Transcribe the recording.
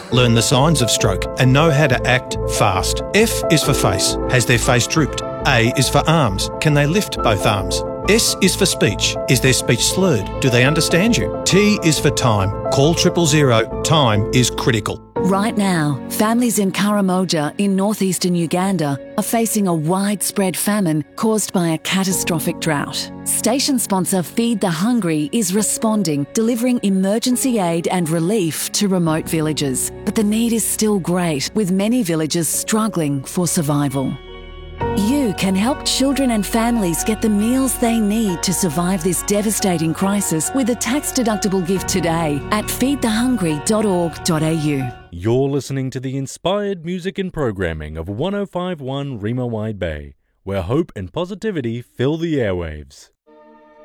learn the signs of stroke and know how to act fast. F is for face. Has their face drooped? A is for arms. Can they lift both arms? S is for speech. Is their speech slurred? Do they understand you? T is for time. Call 000. Time is critical. Right now, families in Karamoja in northeastern Uganda are facing a widespread famine caused by a catastrophic drought. Station sponsor Feed the Hungry is responding, delivering emergency aid and relief to remote villages. But the need is still great, with many villages struggling for survival. You can help children and families get the meals they need to survive this devastating crisis with a tax-deductible gift today at feedthehungry.org.au. You're listening to the inspired music and programming of 105.1 Rima Wide Bay, where hope and positivity fill the airwaves.